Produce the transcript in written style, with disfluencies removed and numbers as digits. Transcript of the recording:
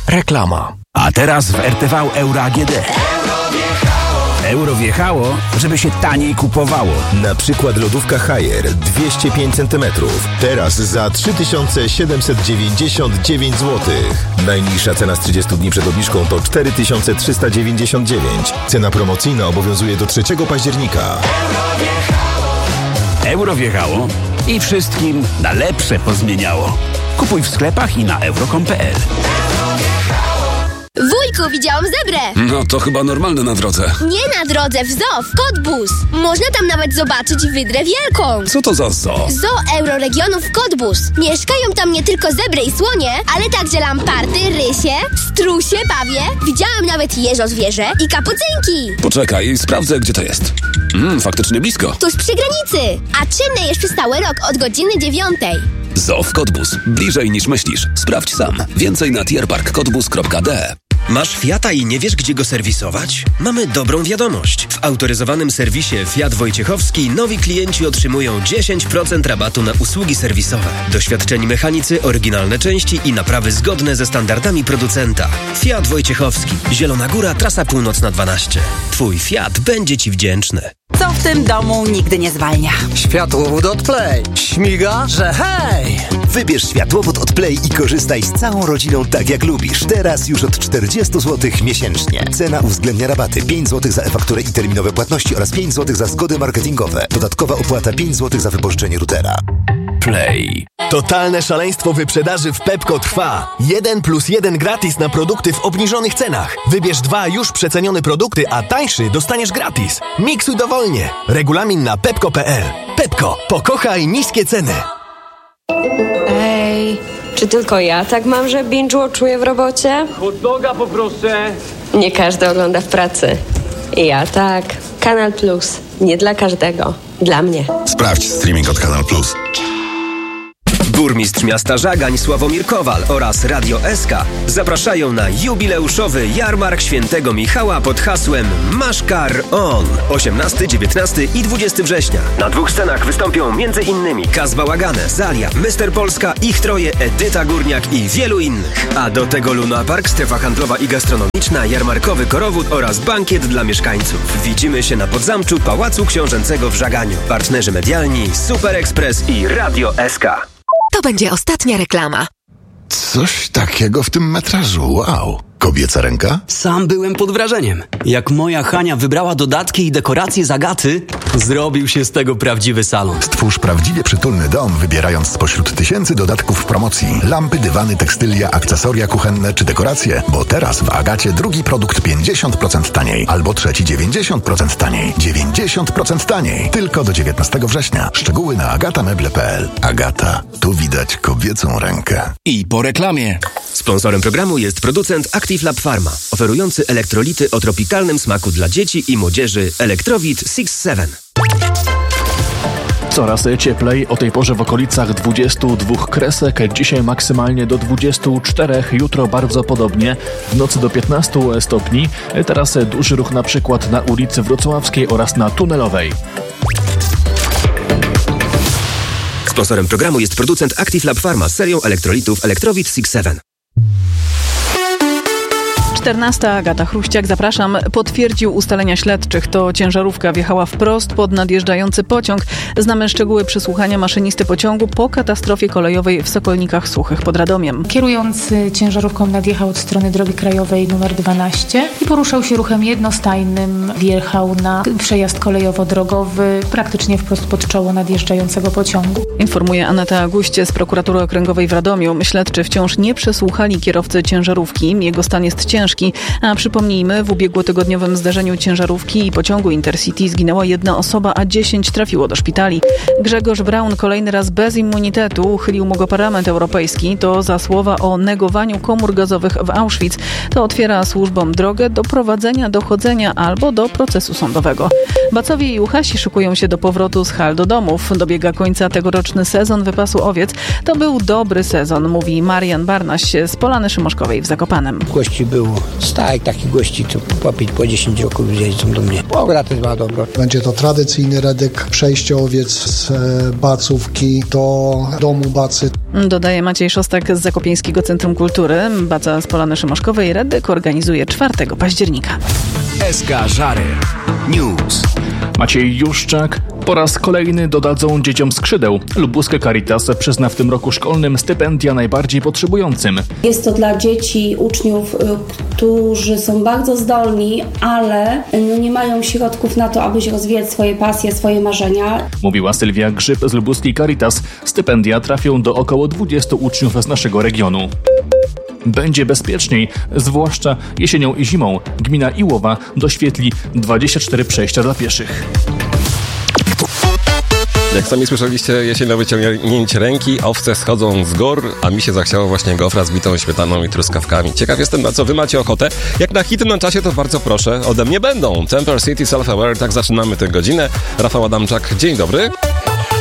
Reklama. A teraz w RTV Euro AGD. Euro wjechało, żeby się taniej kupowało. Na przykład lodówka Haier 205 cm. Teraz za 3799 zł. Najniższa cena z 30 dni przed obniżką to 4399. Cena promocyjna obowiązuje do 3 października. Euro wjechało i wszystkim na lepsze pozmieniało. Kupuj w sklepach i na euro.com.pl. Wujku, widziałam zebrę! No to chyba normalne na drodze. Nie na drodze, w zoo, w Cottbus. Można tam nawet zobaczyć wydrę wielką. Co to za zoo? Zoo Euroregionów Cottbus. Mieszkają tam nie tylko zebry i słonie, ale także lamparty, rysie, strusie, pawie. Widziałam nawet jeżozwierzę i kapucynki. Poczekaj, sprawdzę, gdzie to jest. Faktycznie blisko. Tuż przy granicy. A czynne jest przez cały rok od godziny 9. Zoo w Cottbus. Bliżej niż myślisz. Sprawdź sam. Więcej na tierparkcottbus.de. Masz Fiata i nie wiesz, gdzie go serwisować? Mamy dobrą wiadomość. W autoryzowanym serwisie Fiat Wojciechowski nowi klienci otrzymują 10% rabatu na usługi serwisowe. Doświadczeni mechanicy, oryginalne części i naprawy zgodne ze standardami producenta. Fiat Wojciechowski. Zielona Góra, trasa północna 12. Twój Fiat będzie Ci wdzięczny. Co w tym domu nigdy nie zwalnia? Światłowód od Play. Śmiga, że hej! Wybierz światłowód od Play i korzystaj z całą rodziną tak jak lubisz. Teraz już od 40 zł miesięcznie. Cena uwzględnia rabaty 5 zł za e-fakturę i terminowe płatności oraz 5 zł za zgody marketingowe. Dodatkowa opłata 5 zł za wypożyczenie routera. Play. Totalne szaleństwo wyprzedaży w Pepco trwa. 1+1 gratis na produkty w obniżonych cenach. Wybierz 2 już przecenione produkty, a tańszy dostaniesz gratis. Miksuj dowolnie. Regulamin na pepco.pl. Pepco. Pokochaj niskie ceny. Ej, czy tylko ja tak mam, że binge-watchuję w robocie? Hot doga poproszę. Nie każdy ogląda w pracy. Ja tak. Kanal Plus. Nie dla każdego. Dla mnie. Sprawdź streaming od Kanal Plus. Burmistrz miasta Żagań Sławomir Kowal oraz Radio SK zapraszają na jubileuszowy jarmark Świętego Michała pod hasłem Masz Car On. 18, 19 i 20 września. Na 2 scenach wystąpią m.in. Kaz Bałagane, Zalia, Mr. Polska, Ich Troje, Edyta Górniak i wielu innych. A do tego Luna Park, strefa handlowa i gastronomiczna, jarmarkowy korowód oraz bankiet dla mieszkańców. Widzimy się na Podzamczu Pałacu Książęcego w Żaganiu. Partnerzy medialni Super Express i Radio SK. To będzie ostatnia reklama. Coś takiego w tym metrażu, wow. Kobieca ręka? Sam byłem pod wrażeniem. Jak moja Hania wybrała dodatki i dekoracje z Agaty, zrobił się z tego prawdziwy salon. Stwórz prawdziwie przytulny dom, wybierając spośród tysięcy dodatków w promocji. Lampy, dywany, tekstylia, akcesoria kuchenne czy dekoracje. Bo teraz w Agacie drugi produkt 50% taniej. Albo trzeci 90% taniej. 90% taniej. Tylko do 19 września. Szczegóły na agatameble.pl. Agata. Tu widać kobiecą rękę. I po reklamie. Sponsorem programu jest producent Active Lab Pharma, oferujący elektrolity o tropikalnym smaku dla dzieci i młodzieży Electrowit 6-7. Coraz cieplej, o tej porze w okolicach 22 kresek, dzisiaj maksymalnie do 24, jutro bardzo podobnie, w nocy do 15 stopni. Teraz duży ruch na przykład na ulicy Wrocławskiej oraz na Tunelowej. Sponsorem programu jest producent Active Lab Pharma z serią elektrolitów Electrowit 6-7. 14. Agata Chruściak, zapraszam. Potwierdził ustalenia śledczych. To ciężarówka wjechała wprost pod nadjeżdżający pociąg. Znamy szczegóły przesłuchania maszynisty pociągu po katastrofie kolejowej w Sokolnikach Suchych pod Radomiem. Kierujący ciężarówką nadjechał od strony drogi krajowej nr 12 i poruszał się ruchem jednostajnym. Wjechał na przejazd kolejowo-drogowy praktycznie wprost pod czoło nadjeżdżającego pociągu. Informuje Aneta Guście z prokuratury okręgowej w Radomiu. Śledczy wciąż nie przesłuchali kierowcy ciężarówki. Jego stan jest ciężki. A przypomnijmy, w ubiegłotygodniowym zdarzeniu ciężarówki i pociągu Intercity zginęła 1 osoba, a 10 trafiło do szpitali. Grzegorz Braun kolejny raz bez immunitetu. Uchylił mu go Parlament Europejski. To za słowa o negowaniu komór gazowych w Auschwitz. To otwiera służbom drogę do prowadzenia dochodzenia albo do procesu sądowego. Bacowie i Juchasi szykują się do powrotu z hal do domów. Dobiega końca tegoroczny sezon wypasu owiec. To był dobry sezon, mówi Marian Barnaś z Polany Szymoszkowej w Zakopanem. Gości było Stajek takich gości, co po 5, po 10 roków jeżdżą do mnie. Pogoda też była dobra. Będzie to tradycyjny Redek, przejście owiec z Bacówki do domu Bacy. Dodaje Maciej Szostak z Zakopieńskiego Centrum Kultury. Baca z Polany Szymoszkowej Redek organizuje 4 października. SK Żary News. Maciej Juszczak. Po raz kolejny dodadzą dzieciom skrzydeł. Lubuskie Caritas przyzna w tym roku szkolnym stypendia najbardziej potrzebującym. Jest to dla dzieci, uczniów, którzy są bardzo zdolni, ale nie mają środków na to, aby się rozwijać swoje pasje, swoje marzenia. Mówiła Sylwia Grzyb z Lubuskiej Caritas. Stypendia trafią do około 20 uczniów z naszego regionu. Będzie bezpieczniej, zwłaszcza jesienią i zimą. Gmina Iłowa doświetli 24 przejścia dla pieszych. Jak sami słyszeliście, jesienne wyciągnięcie ręki, owce schodzą z gór, a mi się zachciało właśnie gofra z bitą śmietaną i truskawkami. Ciekaw jestem, na co wy macie ochotę. Jak na hity na czasie, to bardzo proszę, ode mnie będą. Temper City Self Aware, tak zaczynamy tę godzinę. Rafał Adamczak, dzień dobry.